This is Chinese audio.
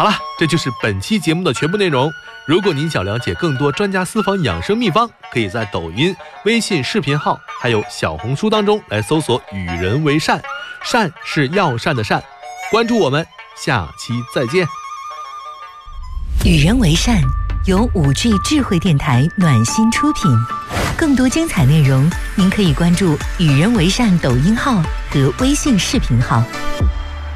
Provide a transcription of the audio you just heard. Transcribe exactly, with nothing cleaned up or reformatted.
好了，这就是本期节目的全部内容。如果您想了解更多专家私房养生秘方，可以在抖音、微信视频号还有小红书当中来搜索与人为善，善是药膳的善。关注我们，下期再见。 与人为善由五 G 智慧电台暖心出品，更多精彩内容您可以关注与人为善抖音号和微信视频号。